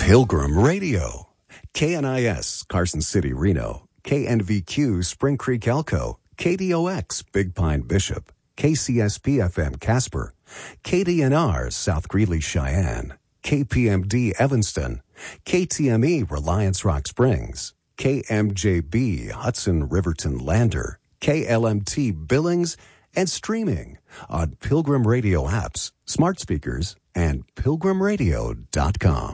Pilgrim Radio. KNIS, Carson City, Reno. KNVQ, Spring Creek, Elko. KDOX, Big Pine, Bishop. KCSP-FM, Casper. KDNR, South Greeley, Cheyenne. KPMD, Evanston. KTME, Reliance Rock Springs. KMJB, Hudson Riverton Lander. KLMT, Billings, and streaming on Pilgrim Radio apps, smart speakers, and pilgrimradio.com.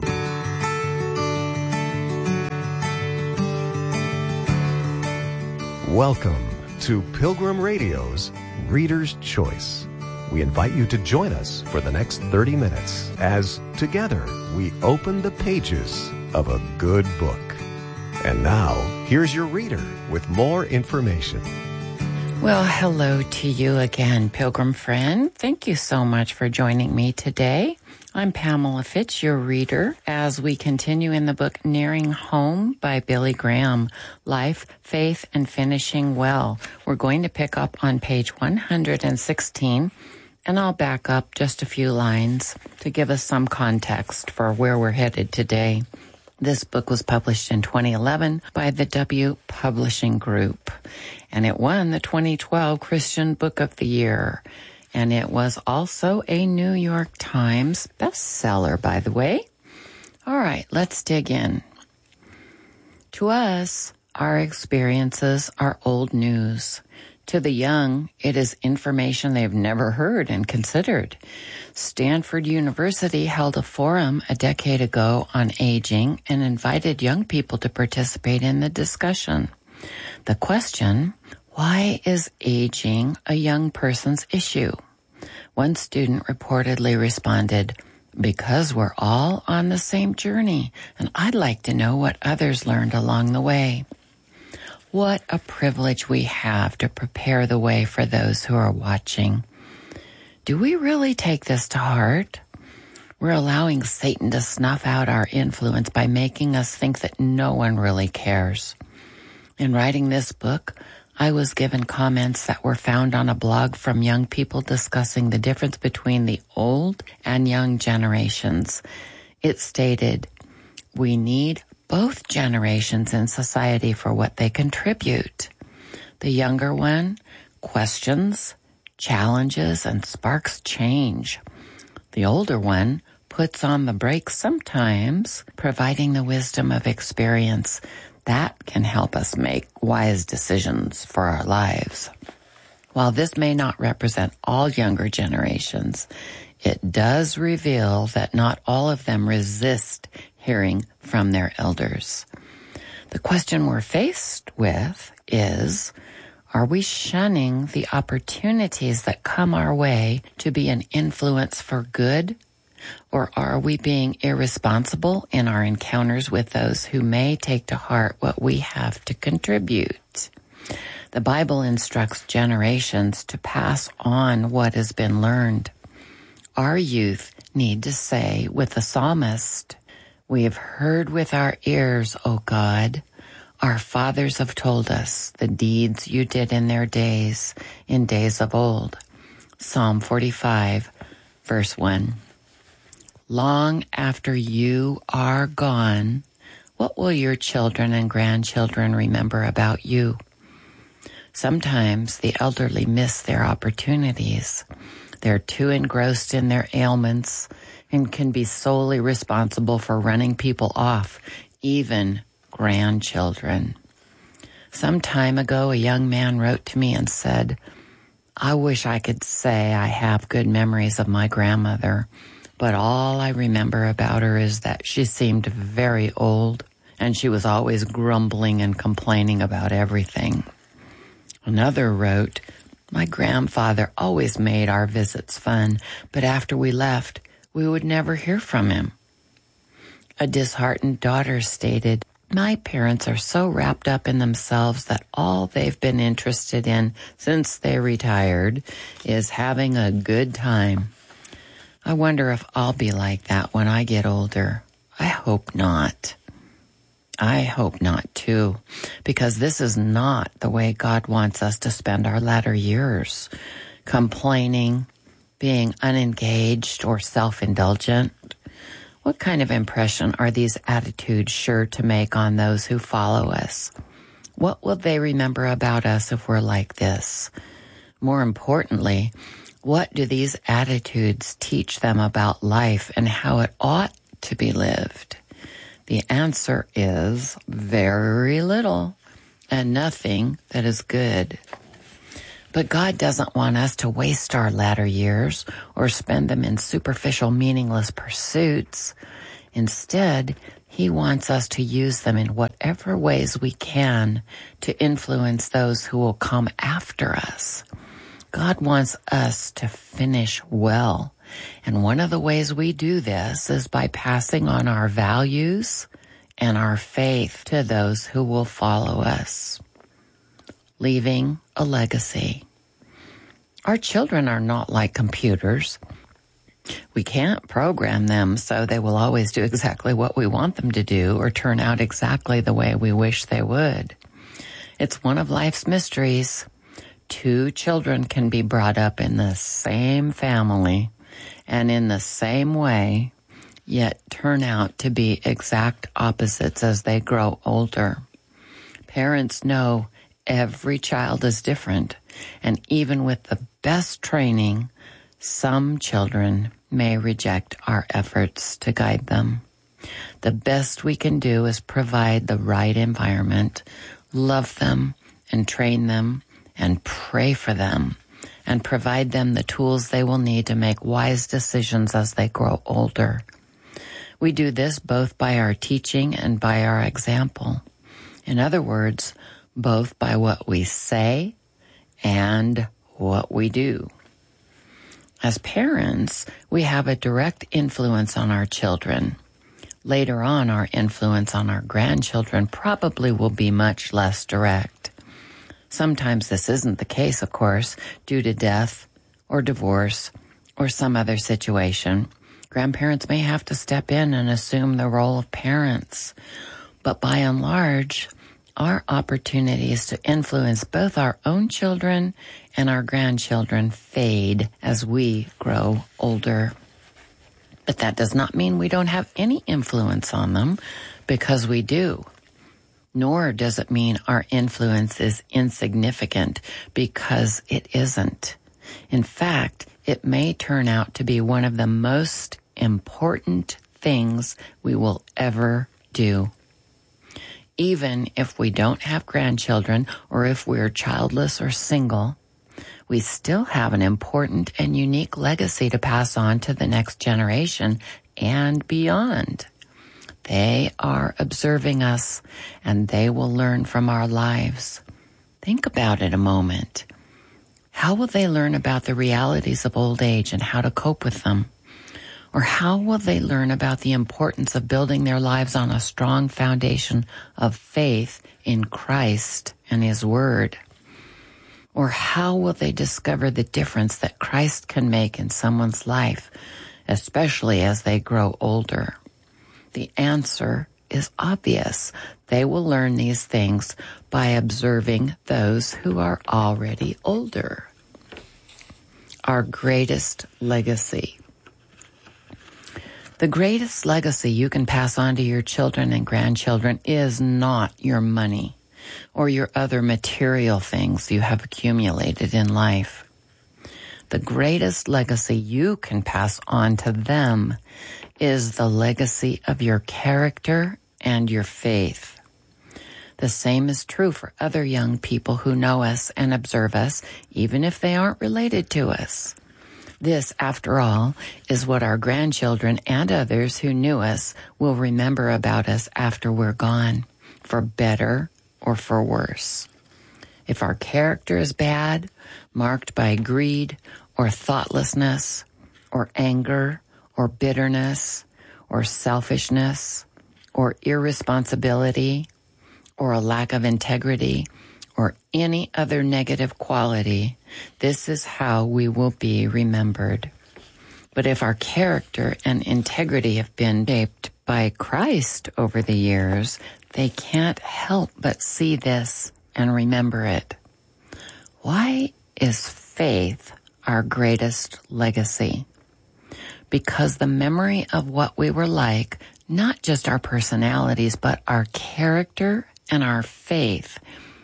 Welcome to Pilgrim Radio's Reader's Choice. We invite you to join us for the next 30 minutes as together we open the pages of a good book. And now, here's your reader with more information. Well, hello to you again, Pilgrim friend. Thank you so much for joining me today. I'm Pamela Fitch, your reader, as we continue in the book Nearing Home by Billy Graham, Life, Faith, and Finishing Well. We're going to pick up on page 116, and I'll back up just a few lines to give us some context for where we're headed today. This book was published in 2011 by the W Publishing Group, and it won the 2012 Christian Book of the Year. And it was also a New York Times bestseller, by the way. All right, let's dig in. To us, our experiences are old news. To the young, it is information they've never heard and considered. Stanford University held a forum a decade ago on aging and invited young people to participate in the discussion. The question, why is aging a young person's issue? One student reportedly responded, because we're all on the same journey, and I'd like to know what others learned along the way. What a privilege we have to prepare the way for those who are watching. Do we really take this to heart? We're allowing Satan to snuff out our influence by making us think that no one really cares. In writing this book, I was given comments that were found on a blog from young people discussing the difference between the old and young generations. It stated, we need both generations in society for what they contribute. The younger one questions, challenges, and sparks change. The older one puts on the brakes sometimes, providing the wisdom of experience that can help us make wise decisions for our lives. While this may not represent all younger generations, it does reveal that not all of them resist hearing from their elders. The question we're faced with is, are we shunning the opportunities that come our way to be an influence for good? Or are we being irresponsible in our encounters with those who may take to heart what we have to contribute? The Bible instructs generations to pass on what has been learned. Our youth need to say with the psalmist, we have heard with our ears, O God. Our fathers have told us the deeds you did in their days, in days of old. Psalm 45, verse 1. Long after you are gone, what will your children and grandchildren remember about you? Sometimes the elderly miss their opportunities. They're too engrossed in their ailments and can be solely responsible for running people off, even grandchildren. Some time ago, a young man wrote to me and said, I wish I could say I have good memories of my grandmother, but all I remember about her is that she seemed very old, and she was always grumbling and complaining about everything. Another wrote, my grandfather always made our visits fun, but after we left, we would never hear from him. A disheartened daughter stated, my parents are so wrapped up in themselves that all they've been interested in since they retired is having a good time. I wonder if I'll be like that when I get older. I hope not. I hope not, too, because this is not the way God wants us to spend our latter years, complaining, being unengaged or self-indulgent. What kind of impression are these attitudes sure to make on those who follow us? What will they remember about us if we're like this? More importantly, what do these attitudes teach them about life and how it ought to be lived? The answer is very little and nothing that is good. But God doesn't want us to waste our latter years or spend them in superficial, meaningless pursuits. Instead, He wants us to use them in whatever ways we can to influence those who will come after us. God wants us to finish well. And one of the ways we do this is by passing on our values and our faith to those who will follow us, leaving a legacy. Our children are not like computers. We can't program them so they will always do exactly what we want them to do or turn out exactly the way we wish they would. It's one of life's mysteries. 2 children can be brought up in the same family and in the same way, yet turn out to be exact opposites as they grow older. Parents know every child is different, and even with the best training, some children may reject our efforts to guide them. The best we can do is provide the right environment, love them and train them and pray for them, and provide them the tools they will need to make wise decisions as they grow older. We do this both by our teaching and by our example. In other words, both by what we say and what we do. As parents, we have a direct influence on our children. Later on, our influence on our grandchildren probably will be much less direct. Sometimes this isn't the case, of course, due to death or divorce or some other situation. Grandparents may have to step in and assume the role of parents. But by and large, our opportunities to influence both our own children and our grandchildren fade as we grow older. But that does not mean we don't have any influence on them, because we do. Nor does it mean our influence is insignificant, because it isn't. In fact, it may turn out to be one of the most important things we will ever do. Even if we don't have grandchildren, or if we're childless or single, we still have an important and unique legacy to pass on to the next generation and beyond. They are observing us, and they will learn from our lives. Think about it a moment. How will they learn about the realities of old age and how to cope with them? Or how will they learn about the importance of building their lives on a strong foundation of faith in Christ and His Word? Or how will they discover the difference that Christ can make in someone's life, especially as they grow older? The answer is obvious. They will learn these things by observing those who are already older. Our greatest legacy. The greatest legacy you can pass on to your children and grandchildren is not your money or your other material things you have accumulated in life. The greatest legacy you can pass on to them is the legacy of your character and your faith. The same is true for other young people who know us and observe us, even if they aren't related to us. This, after all, is what our grandchildren and others who knew us will remember about us after we're gone, for better or for worse. If our character is bad, marked by greed or thoughtlessness or anger or bitterness or selfishness or irresponsibility or a lack of integrity or any other negative quality, this is how we will be remembered. But if our character and integrity have been shaped by Christ over the years, they can't help but see this and remember it. Why is faith our greatest legacy? because the memory of what we were like, not just our personalities, but our character and our faith,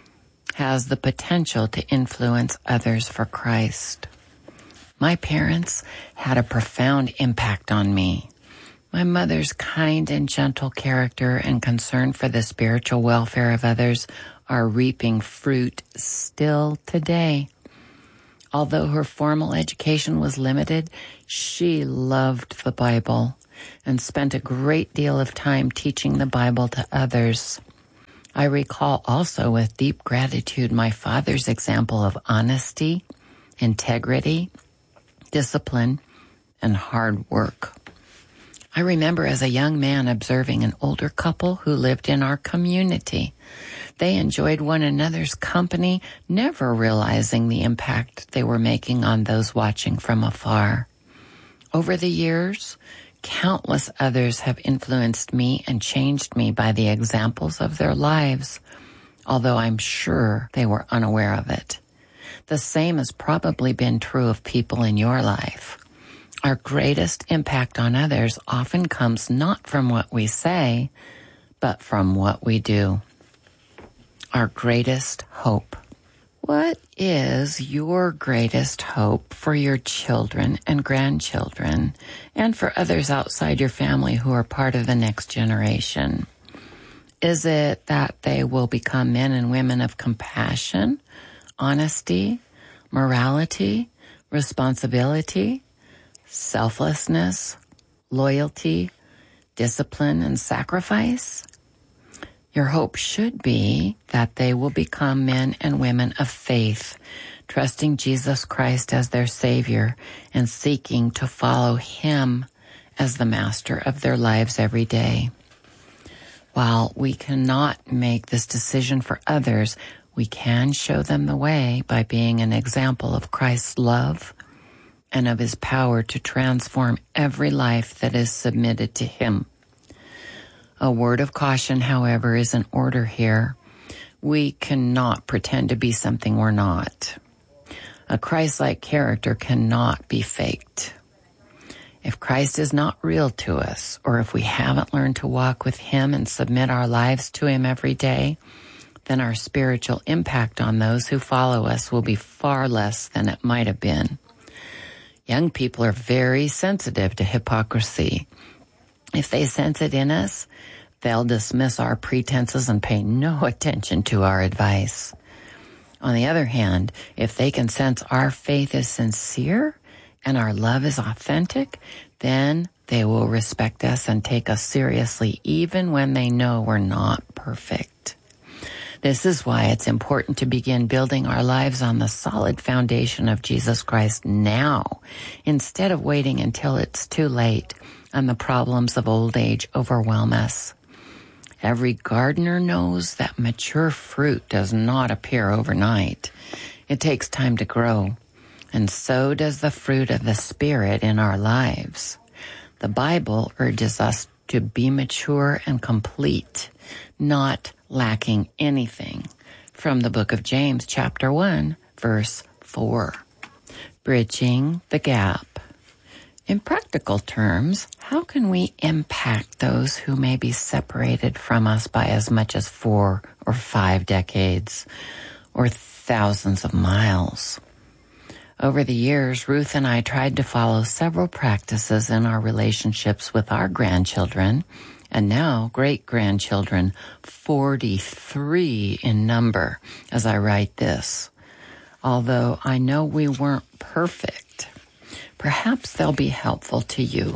has the potential to influence others for Christ. My parents had a profound impact on me. My mother's kind and gentle character and concern for the spiritual welfare of others are reaping fruit still today. Although her formal education was limited, she loved the Bible and spent a great deal of time teaching the Bible to others. I recall also with deep gratitude my father's example of honesty, integrity, discipline, and hard work. I remember as a young man observing an older couple who lived in our community. They enjoyed one another's company, never realizing the impact they were making on those watching from afar. Over the years, countless others have influenced me and changed me by the examples of their lives, although I'm sure they were unaware of it. The same has probably been true of people in your life. Our greatest impact on others often comes not from what we say, but from what we do. Our greatest hope. What is your greatest hope for your children and grandchildren and for others outside your family who are part of the next generation? Is it that they will become men and women of compassion, honesty, morality, responsibility, selflessness, loyalty, discipline, and sacrifice? Your hope should be that they will become men and women of faith, trusting Jesus Christ as their Savior and seeking to follow Him as the master of their lives every day. While we cannot make this decision for others, we can show them the way by being an example of Christ's love and of His power to transform every life that is submitted to Him. A word of caution, however, is in order here. We cannot pretend to be something we're not. A Christ-like character cannot be faked. If Christ is not real to us, or if we haven't learned to walk with Him and submit our lives to Him every day, then our spiritual impact on those who follow us will be far less than it might have been. Young people are very sensitive to hypocrisy. If they sense it in us, they'll dismiss our pretenses and pay no attention to our advice. On the other hand, if they can sense our faith is sincere and our love is authentic, then they will respect us and take us seriously even when they know we're not perfect. This is why it's important to begin building our lives on the solid foundation of Jesus Christ now, instead of waiting until it's too late and the problems of old age overwhelm us. Every gardener knows that mature fruit does not appear overnight. It takes time to grow, and so does the fruit of the Spirit in our lives. The Bible urges us to be mature and complete, not lacking anything, from the book of James, chapter 1, verse 4. Bridging the gap. In practical terms, how can we impact those who may be separated from us by as much as 4 or 5 decades, or thousands of miles? Over the years, Ruth and I tried to follow several practices in our relationships with our grandchildren, and now great-grandchildren, 43 in number as I write this. Although I know we weren't perfect, perhaps they'll be helpful to you.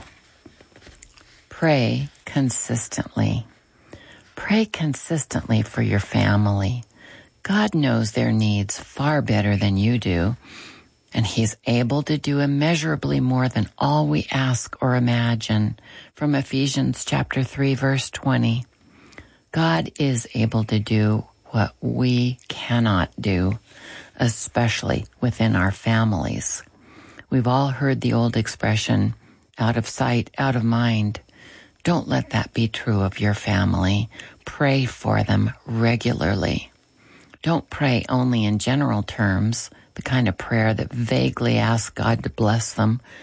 Pray consistently. Pray consistently for your family. God knows their needs far better than you do, and He's able to do immeasurably more than all we ask or imagine. From Ephesians chapter 3, verse 20. God is able to do what we cannot do, especially within our families. We've all heard the old expression, out of sight, out of mind. Don't let that be true of your family. Pray for them regularly. Don't pray only in general terms, the kind of prayer that vaguely asks God to bless them,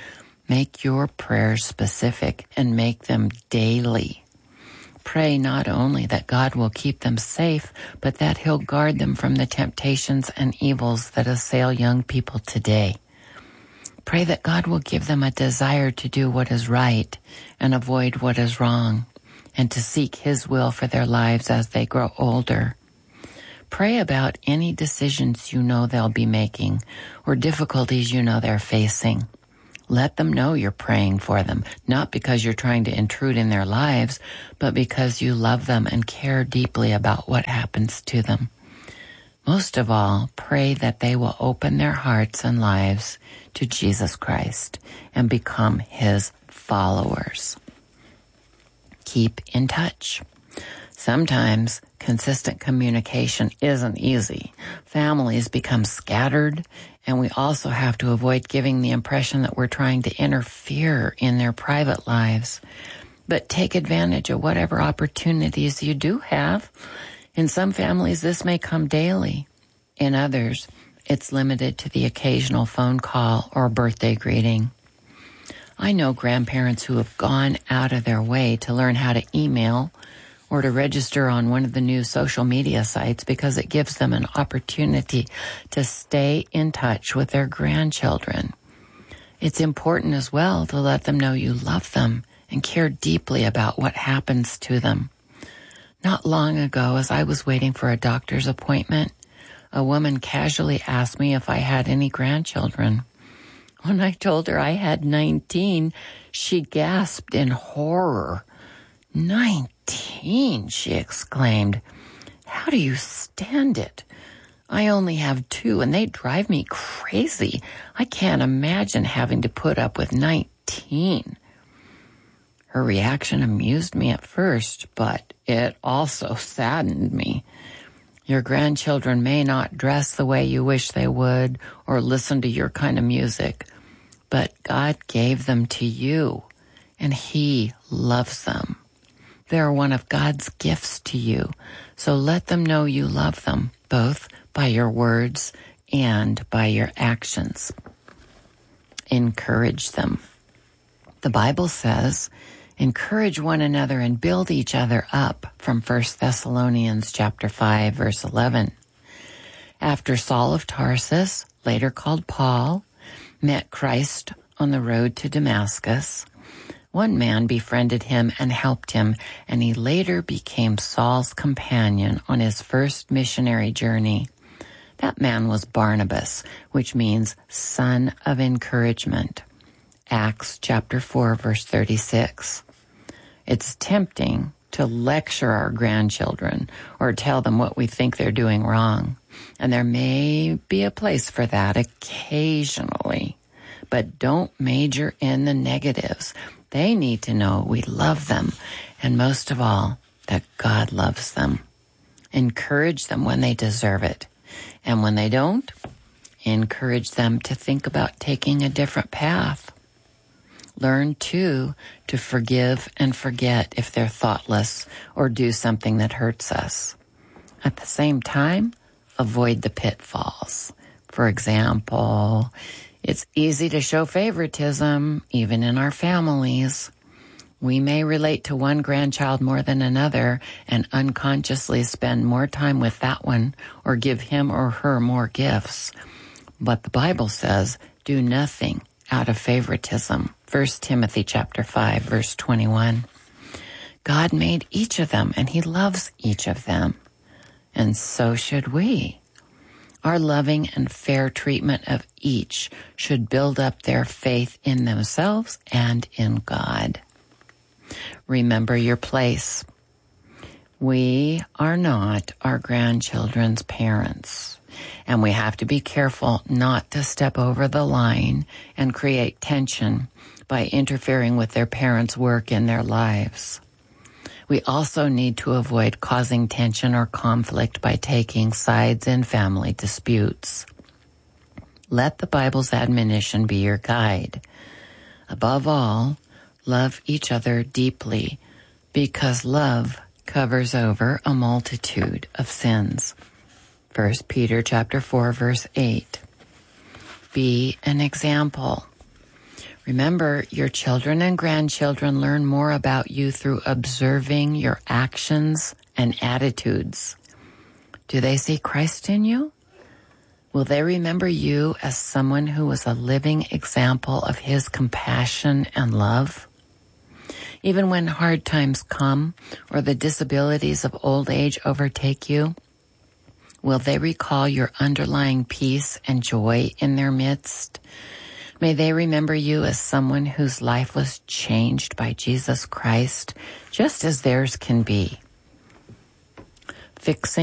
Make your prayers specific and make them daily. Pray not only that God will keep them safe, but that He'll guard them from the temptations and evils that assail young people today. Pray that God will give them a desire to do what is right and avoid what is wrong, and to seek His will for their lives as they grow older. Pray about any decisions you know they'll be making or difficulties you know they're facing. Let them know you're praying for them, not because you're trying to intrude in their lives, but because you love them and care deeply about what happens to them. Most of all, pray that they will open their hearts and lives to Jesus Christ and become His followers. Keep in touch. Sometimes consistent communication isn't easy. Families become scattered, and we also have to avoid giving the impression that we're trying to interfere in their private lives. But take advantage of whatever opportunities you do have. In some families, this may come daily. In others, it's limited to the occasional phone call or birthday greeting. I know grandparents who have gone out of their way to learn how to email or to register on one of the new social media sites because it gives them an opportunity to stay in touch with their grandchildren. It's important as well to let them know you love them and care deeply about what happens to them. Not long ago, as I was waiting for a doctor's appointment, a woman casually asked me if I had any grandchildren. When I told her I had 19, she gasped in horror. 19, she exclaimed. How do you stand it? I only have 2 and they drive me crazy. I can't imagine having to put up with 19. Her reaction amused me at first, but it also saddened me. Your grandchildren may not dress the way you wish they would or listen to your kind of music, but God gave them to you, and He loves them. They are one of God's gifts to you, so let them know you love them, both by your words and by your actions. Encourage them. The Bible says, encourage one another and build each other up, from 1 Thessalonians chapter 5, verse 11. After Saul of Tarsus, later called Paul, met Christ on the road to Damascus, one man befriended him and helped him, and he later became Saul's companion on his first missionary journey. That man was Barnabas, which means son of encouragement. Acts chapter 4, verse 36. It's tempting to lecture our grandchildren or tell them what we think they're doing wrong. And there may be a place for that occasionally. But don't major in the negatives. They need to know we love them, and most of all, that God loves them. Encourage them when they deserve it. And when they don't, encourage them to think about taking a different path. Learn, too, to forgive and forget if they're thoughtless or do something that hurts us. At the same time, avoid the pitfalls. For example, it's easy to show favoritism, even in our families. We may relate to one grandchild more than another and unconsciously spend more time with that one or give him or her more gifts. But the Bible says, do nothing out of favoritism. 1 Timothy chapter 5, verse 21. God made each of them, and He loves each of them. And so should we. Our loving and fair treatment of each should build up their faith in themselves and in God. Remember your place. We are not our grandchildren's parents, and we have to be careful not to step over the line and create tension by interfering with their parents' work in their lives. We also need to avoid causing tension or conflict by taking sides in family disputes. Let the Bible's admonition be your guide. Above all, love each other deeply, because love covers over a multitude of sins. 1 Peter chapter 4, verse 8. Be an example. Remember, your children and grandchildren learn more about you through observing your actions and attitudes. Do they see Christ in you? Will they remember you as someone who was a living example of his compassion and love? Even when hard times come or the disabilities of old age overtake you, will they recall your underlying peace and joy in their midst? May they remember you as someone whose life was changed by Jesus Christ, just as theirs can be. Fixing